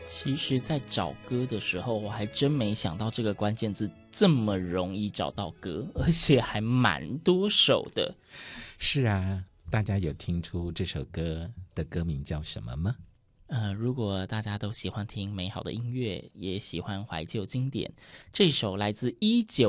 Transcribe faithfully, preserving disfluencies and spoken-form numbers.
其实在找歌的时候，我还真没想到这个关键字这么容易找到歌，而且还蛮多首的。 是啊，大家有听出这首歌的歌名叫什么吗？ 呃，如果大家都喜欢听美好的音乐，也喜欢怀旧经典，这首来自一九